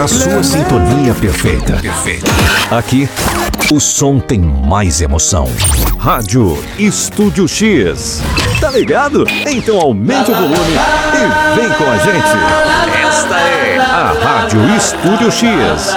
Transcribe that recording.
sua sintonia perfeita. Aqui, o som tem mais emoção. Rádio Estúdio X. Tá ligado? Então aumente o volume e vem com a gente. Esta é a Rádio Estúdio X.